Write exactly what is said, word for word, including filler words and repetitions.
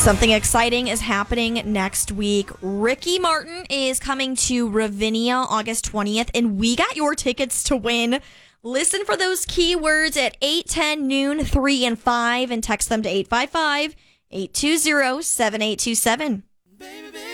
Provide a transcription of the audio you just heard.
Something exciting is happening next week. Ricky Martin is coming to Ravinia August twentieth, and we got your tickets to win. Listen for those keywords at eight, ten, noon, three, and five, and text them to eight five five, eight two zero, seven eight two seven.